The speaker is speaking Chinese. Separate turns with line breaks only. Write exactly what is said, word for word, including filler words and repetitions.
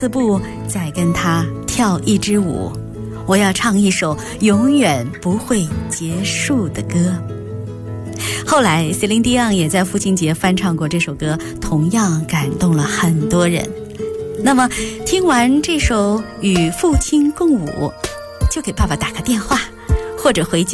四步再跟他跳一支舞，我要唱一首永远不会结束的歌。后来 Celine Dion 也在父亲节翻唱过这首歌，同样感动了很多人。那么听完这首与父亲共舞，就给爸爸打个电话，或者回家